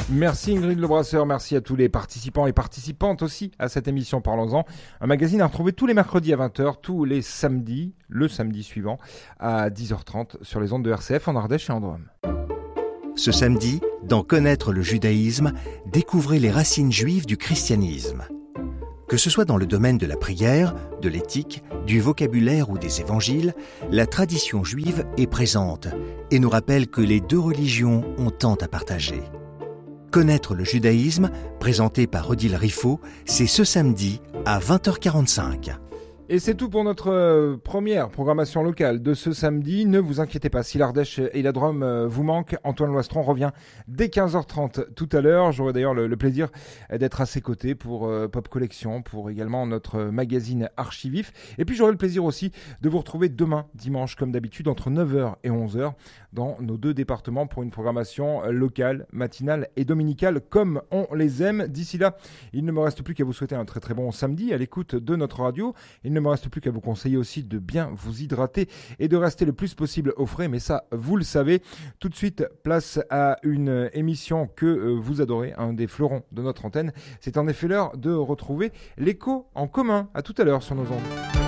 Merci Ingrid Le Brasseur, merci à tous les participants et participantes aussi à cette émission Parlons-en. Un magazine à retrouver tous les mercredis à 20h, tous les samedis, le samedi suivant à 10h30 sur les ondes de RCF en Ardèche et en Drôme. Ce samedi, dans Connaître le judaïsme, découvrez les racines juives du christianisme. Que ce soit dans le domaine de la prière, de l'éthique, du vocabulaire ou des évangiles, la tradition juive est présente et nous rappelle que les deux religions ont tant à partager. Connaître le judaïsme, présenté par Odile Riffaut, c'est ce samedi à 20h45. Et c'est tout pour notre première programmation locale de ce samedi. Ne vous inquiétez pas, si l'Ardèche et la Drôme vous manquent, Antoine Loistron revient dès 15h30 tout à l'heure. J'aurai d'ailleurs le plaisir d'être à ses côtés pour Pop Collection, pour également notre magazine Archivif. Et puis j'aurai le plaisir aussi de vous retrouver demain, dimanche, comme d'habitude, entre 9h et 11h, dans nos deux départements pour une programmation locale, matinale et dominicale, comme on les aime. D'ici là, il ne me reste plus qu'à vous souhaiter un très très bon samedi à l'écoute de notre radio. Il ne me reste plus qu'à vous conseiller aussi de bien vous hydrater et de rester le plus possible au frais, mais ça, vous le savez. Tout de suite, place à une émission que vous adorez, un des fleurons de notre antenne. C'est en effet l'heure de retrouver l'écho en commun. À tout à l'heure sur nos ondes.